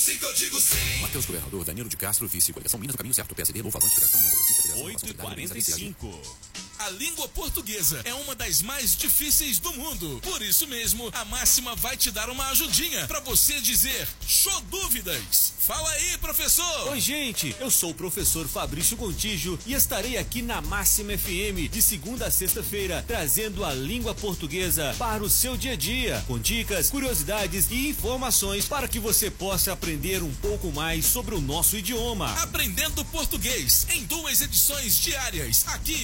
sim que eu digo sim. Matheus Governador, Danilo de Castro, vice, coligação Minas do Caminho Certo, PSD, Novo Avanço, Federação, União Progressista, Federação, 8h45. A língua portuguesa é uma das mais difíceis do mundo. Por isso mesmo, a Máxima vai te dar uma ajudinha para você dizer show dúvidas. Fala aí, professor! Oi, gente, eu sou o professor Fabrício Gontijo e estarei aqui na Máxima FM de segunda a sexta-feira, trazendo a língua portuguesa para o seu dia a dia, com dicas, curiosidades e informações para que você possa aprender um pouco mais sobre o nosso idioma. Aprendendo português em 2 edições diárias, aqui